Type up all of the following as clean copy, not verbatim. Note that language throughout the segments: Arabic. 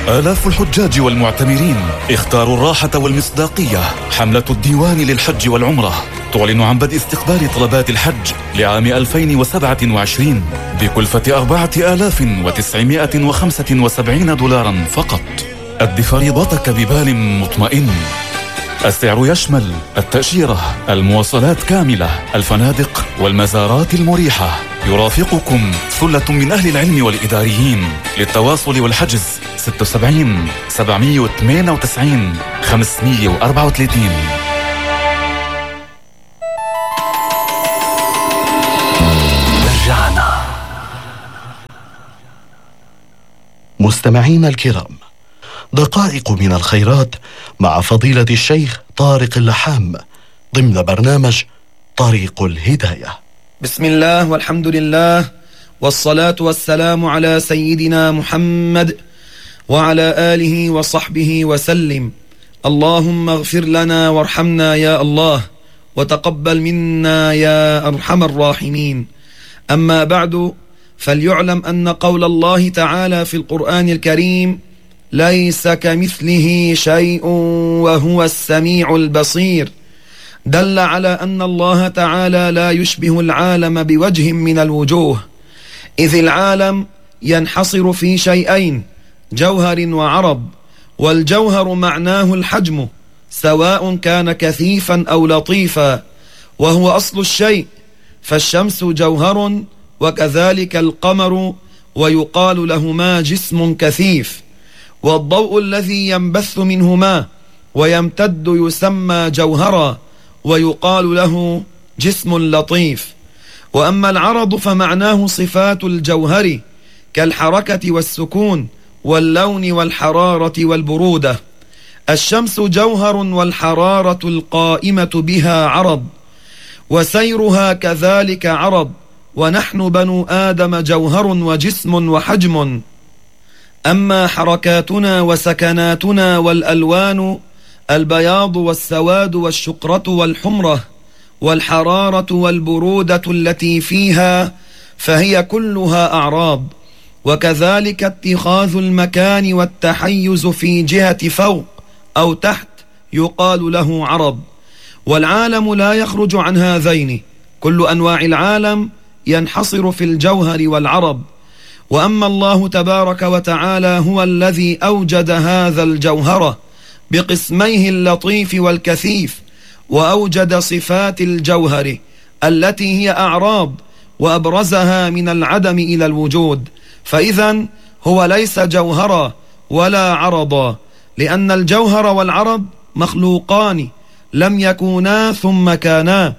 آلاف الحجاج والمعتمرين اختاروا الراحة والمصداقية. حملة الديوان للحج والعمرة تعلن عن بدء استقبال طلبات الحج لعام 2027 بكلفة 4975 دولارا فقط. أد فريضتك ببال مطمئن. السعر يشمل التأشيرة، المواصلات كاملة، الفنادق والمزارات المريحة. يرافقكم ثلة من أهل العلم والإداريين. للتواصل والحجز 76 798 534. رجعنا. مستمعين الكرام، دقائق من الخيرات مع فضيلة الشيخ طارق اللحام ضمن برنامج طريق الهداية. بسم الله والحمد لله والصلاة والسلام على سيدنا محمد وعلى آله وصحبه وسلم. اللهم اغفر لنا وارحمنا يا الله وتقبل منا يا أرحم الراحمين. أما بعد، فليعلم أن قول الله تعالى في القرآن الكريم: ليس كمثله شيء وهو السميع البصير، دل على أن الله تعالى لا يشبه العالم بوجه من الوجوه، إذ العالم ينحصر في شيئين: جوهر وعرض. والجوهر معناه الحجم، سواء كان كثيفا أو لطيفا، وهو أصل الشيء، فالشمس جوهر وكذلك القمر، ويقال لهما جسم كثيف. والضوء الذي ينبث منهما ويمتد يسمى جوهرا، ويقال له جسم لطيف. وأما العرض فمعناه صفات الجوهر كالحركة والسكون واللون والحرارة والبرودة. الشمس جوهر والحرارة القائمة بها عرض، وسيرها كذلك عرض، ونحن بنو آدم جوهر وجسم وحجم. أما حركاتنا وسكناتنا والألوان: البياض والسواد والشقرة والحمرة والحرارة والبرودة التي فيها، فهي كلها أعراض. وكذلك اتخاذ المكان والتحيز في جهة فوق أو تحت يقال له عرض. والعالم لا يخرج عن هذين، كل أنواع العالم ينحصر في الجوهر والعرض. وأما الله تبارك وتعالى هو الذي أوجد هذا الجوهر بقسميه اللطيف والكثيف، وأوجد صفات الجوهر التي هي أعراض، وأبرزها من العدم إلى الوجود. فإذن هو ليس جوهرا ولا عرضا، لأن الجوهر والعرض مخلوقان لم يكونا ثم كانا.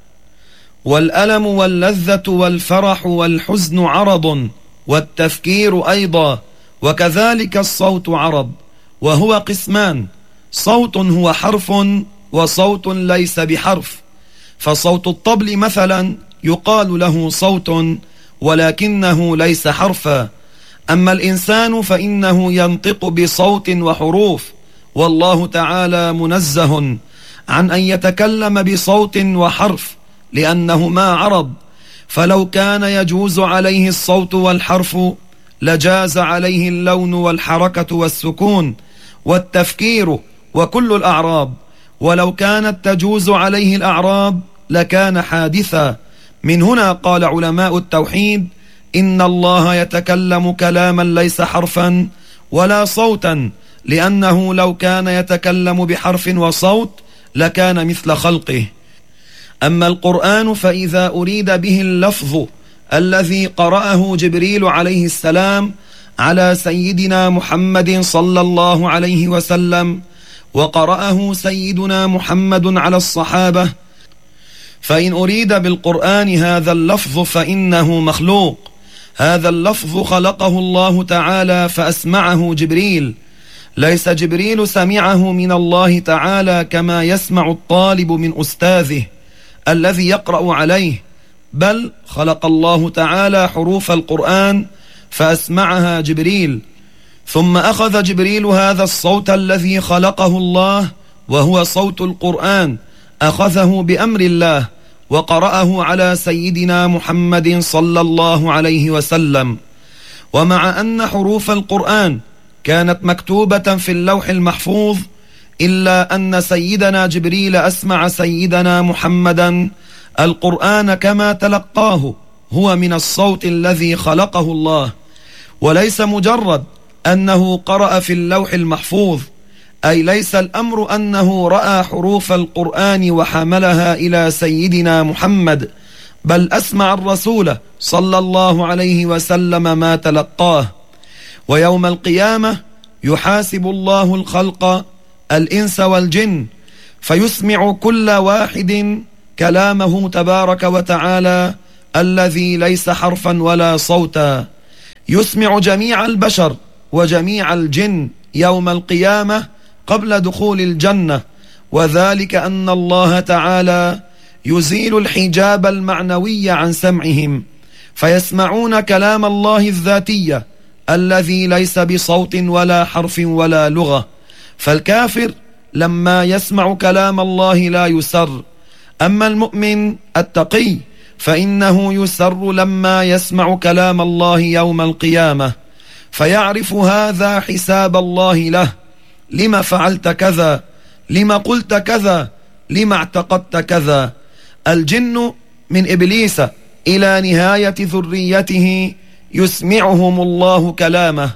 والألم واللذة والفرح والحزن عرض، والتفكير أيضا، وكذلك الصوت عرض، وهو قسمان: صوت هو حرف، وصوت ليس بحرف. فصوت الطبل مثلا يقال له صوت، ولكنه ليس حرفا. أما الإنسان فإنه ينطق بصوت وحروف، والله تعالى منزه عن أن يتكلم بصوت وحرف، لأنهما عرض. فلو كان يجوز عليه الصوت والحرف لجاز عليه اللون والحركة والسكون والتفكير وكل الأعراض. ولو كانت تجوز عليه الأعراض لكان حادثا. من هنا قال علماء التوحيد: إن الله يتكلم كلاما ليس حرفا ولا صوتا، لأنه لو كان يتكلم بحرف وصوت لكان مثل خلقه. أما القرآن فإذا أريد به اللفظ الذي قرأه جبريل عليه السلام على سيدنا محمد صلى الله عليه وسلم، وقرأه سيدنا محمد على الصحابة، فإن أريد بالقرآن هذا اللفظ فإنه مخلوق. هذا اللفظ خلقه الله تعالى فأسمعه جبريل، ليس جبريل سمعه من الله تعالى كما يسمع الطالب من أستاذه الذي يقرأ عليه، بل خلق الله تعالى حروف القرآن فأسمعها جبريل، ثم أخذ جبريل هذا الصوت الذي خلقه الله وهو صوت القرآن، أخذه بأمر الله وقرأه على سيدنا محمد صلى الله عليه وسلم. ومع أن حروف القرآن كانت مكتوبة في اللوح المحفوظ، إلا أن سيدنا جبريل أسمع سيدنا محمدا القرآن كما تلقاه هو من الصوت الذي خلقه الله، وليس مجرد أنه قرأ في اللوح المحفوظ، أي ليس الأمر أنه رأى حروف القرآن وحملها إلى سيدنا محمد، بل أسمع الرسول صلى الله عليه وسلم ما تلقاه. ويوم القيامة يحاسب الله الخلق الإنس والجن، فيسمع كل واحد كلامه تبارك وتعالى الذي ليس حرفا ولا صوتا. يسمع جميع البشر وجميع الجن يوم القيامة قبل دخول الجنة، وذلك أن الله تعالى يزيل الحجاب المعنوي عن سمعهم، فيسمعون كلام الله الذاتي الذي ليس بصوت ولا حرف ولا لغة. فالكافر لما يسمع كلام الله لا يسر، أما المؤمن التقي فإنه يسر لما يسمع كلام الله يوم القيامة، فيعرف هذا حساب الله له: لما فعلت كذا، لما قلت كذا، لما اعتقدت كذا. الجن من إبليس إلى نهاية ذريته يسمعهم الله كلامه،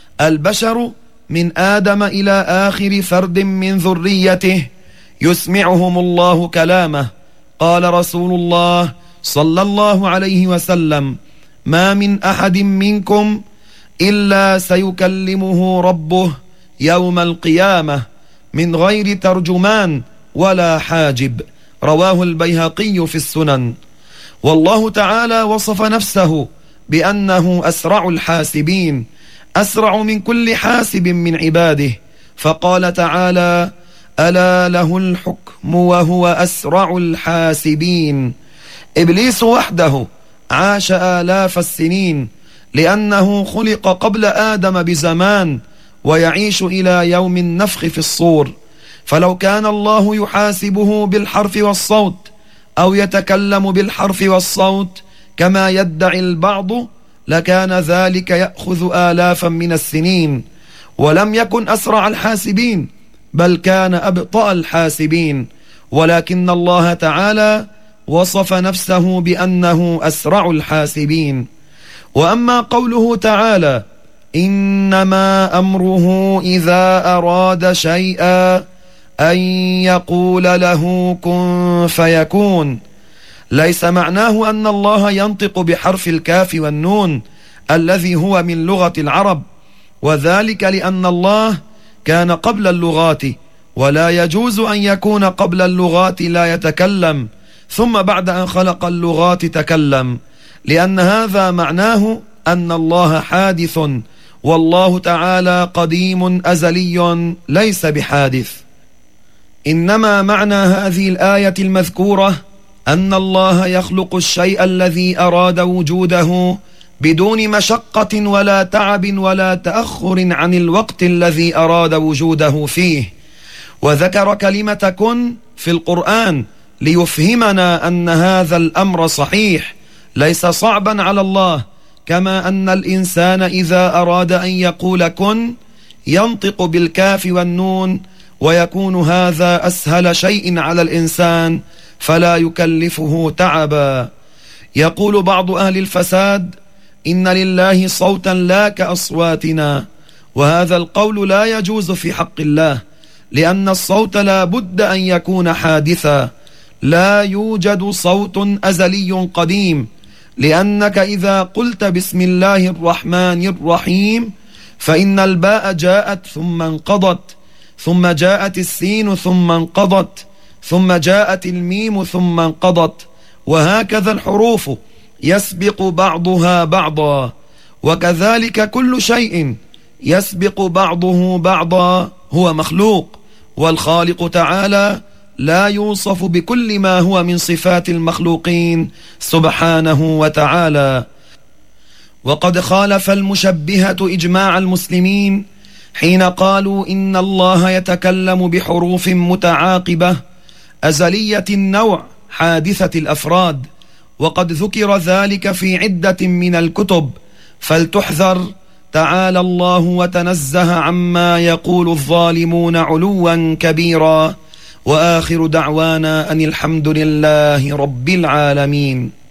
البشر من آدم إلى آخر فرد من ذريته يسمعهم الله كلامه. قال رسول الله صلى الله عليه وسلم: ما من أحد منكم إلا سيكلمه ربه يوم القيامة من غير ترجمان ولا حاجب. رواه البيهقي في السنن. والله تعالى وصف نفسه بأنه أسرع الحاسبين، أسرع من كل حاسب من عباده، فقال تعالى: ألا له الحكم وهو أسرع الحاسبين. إبليس وحده عاش آلاف السنين، لأنه خلق قبل آدم بزمان، ويعيش إلى يوم النفخ في الصور. فلو كان الله يحاسبه بالحرف والصوت، أو يتكلم بالحرف والصوت كما يدعي البعض، لكان ذلك يأخذ آلافا من السنين، ولم يكن أسرع الحاسبين، بل كان أبطأ الحاسبين. ولكن الله تعالى وصف نفسه بأنه أسرع الحاسبين. وأما قوله تعالى: إنما أمره إذا أراد شيئا أن يقول له كن فيكون، ليس معناه أن الله ينطق بحرف الكاف والنون الذي هو من لغة العرب، وذلك لأن الله كان قبل اللغات، ولا يجوز أن يكون قبل اللغات لا يتكلم ثم بعد أن خلق اللغات تكلم، لأن هذا معناه أن الله حادث، والله تعالى قديم أزلي ليس بحادث. إنما معنى هذه الآية المذكورة أن الله يخلق الشيء الذي أراد وجوده بدون مشقة ولا تعب ولا تأخر عن الوقت الذي أراد وجوده فيه. وذكر كلمة كن في القرآن ليفهمنا أن هذا الأمر صحيح، ليس صعبا على الله، كما أن الإنسان إذا أراد أن يقول كن ينطق بالكاف والنون، ويكون هذا أسهل شيء على الإنسان فلا يكلفه تعبا. يقول بعض أهل الفساد: إن لله صوتا لا كأصواتنا، وهذا القول لا يجوز في حق الله، لأن الصوت لا بد أن يكون حادثا، لا يوجد صوت أزلي قديم، لأنك إذا قلت بسم الله الرحمن الرحيم فإن الباء جاءت ثم انقضت، ثم جاءت السين ثم انقضت، ثم جاءت الميم ثم انقضت، وهكذا الحروف يسبق بعضها بعضا، وكذلك كل شيء يسبق بعضه بعضا هو مخلوق، والخالق تعالى لا يوصف بكل ما هو من صفات المخلوقين سبحانه وتعالى. وقد خالف المشبهة إجماع المسلمين حين قالوا إن الله يتكلم بحروف متعاقبة أزلية النوع حادثة الأفراد، وقد ذكر ذلك في عدة من الكتب، فلتحذر تعالى الله وتنزه عما يقول الظالمون علوا كبيرا. وآخر دعوانا أن الحمد لله رب العالمين.